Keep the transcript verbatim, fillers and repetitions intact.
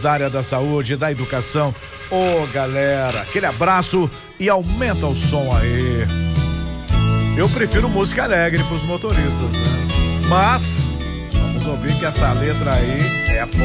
da área da saúde, da educação. Ô, galera, aquele abraço e aumenta o som aí. Eu prefiro música alegre pros motoristas, né? Mas vamos ouvir que essa letra aí é